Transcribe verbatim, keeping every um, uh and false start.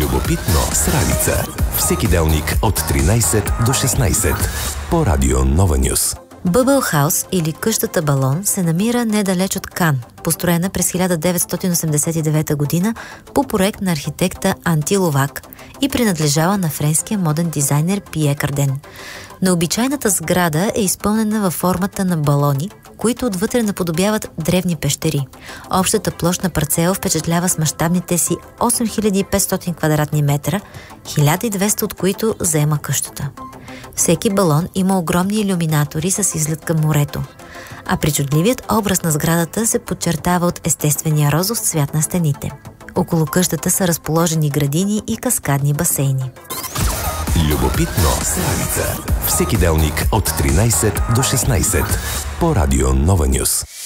Любопитно с Ралица. Всеки делник от тринайсет до шестнайсет по Радио Нова Нюс. Бъбъл Хаус или къщата балон се намира недалеч от Кан, построена през хиляда деветстотин осемдесет и девета година по проект на архитекта Анти Ловак и принадлежала на френския моден дизайнер Пие Карден. Необичайната сграда е изпълнена във формата на балони, които отвътре наподобяват древни пещери. Общата площ на парцела впечатлява с мащабните си осем хиляди и петстотин квадратни метра, хиляда и двеста от които заема къщата. Всеки балон има огромни илюминатори с изглед към морето, а причудливият образ на сградата се подчертава от естествения розов цвят на стените. Около къщата са разположени градини и каскадни басейни. Любопитно с Ралица. Всеки делник от тринайсет до шестнайсет по Радио Нова Нюс.